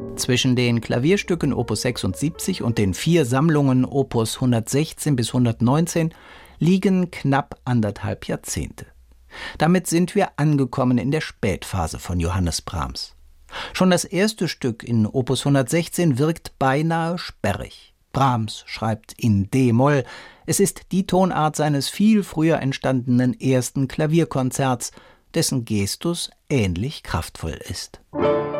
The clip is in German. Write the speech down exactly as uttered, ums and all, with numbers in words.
Zwischen den Klavierstücken Opus sechsundsiebzig und den vier Sammlungen Opus hundertsechzehn bis hundertneunzehn liegen knapp anderthalb Jahrzehnte. Damit sind wir angekommen in der Spätphase von Johannes Brahms. Schon das erste Stück in Opus hundertsechzehn wirkt beinahe sperrig. Brahms schreibt in D-Moll. Es ist die Tonart seines viel früher entstandenen ersten Klavierkonzerts, dessen Gestus ähnlich kraftvoll ist.